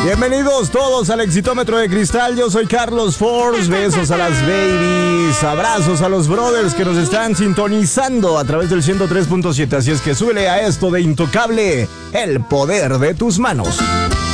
Bienvenidos todos al Exitómetro de Cristal. Yo soy Carlos Force. Besos a las babies, abrazos a los brothers que nos están sintonizando a través del 103.7. Así es que súbele a esto de Intocable, el poder de tus manos.